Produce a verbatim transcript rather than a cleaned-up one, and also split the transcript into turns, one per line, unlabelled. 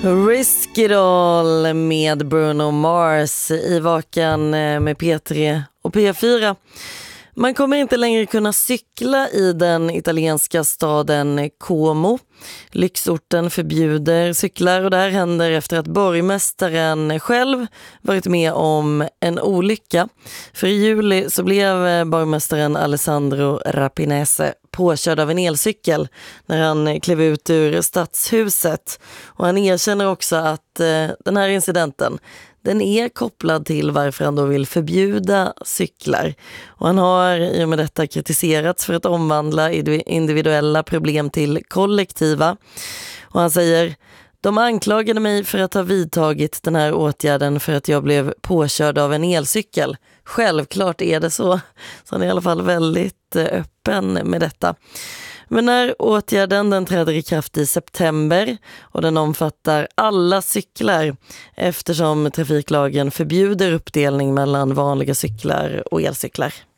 Risk It All med Bruno Mars i Vakan med P tre och P fyra. Man kommer inte längre kunna cykla i den italienska staden Como. Lyxorten förbjuder cyklar och det här händer efter att borgmästaren själv varit med om en olycka. För i juli så blev borgmästaren Alessandro Rapinese påkörd av en elcykel när han klev ut ur stadshuset. Och han erkänner också att eh, den här incidenten den är kopplad till varför han då vill förbjuda cyklar. Och han har i och med detta kritiserats för att omvandla individuella problem till kollektiva. Och han säger: de anklagade mig för att ha vidtagit den här åtgärden för att jag blev påkörd av en elcykel. Självklart är det så. Så han är i alla fall väldigt öppen med detta. Men när åtgärden den träder i kraft i september och den omfattar alla cyklar eftersom trafiklagen förbjuder uppdelning mellan vanliga cyklar och elcyklar.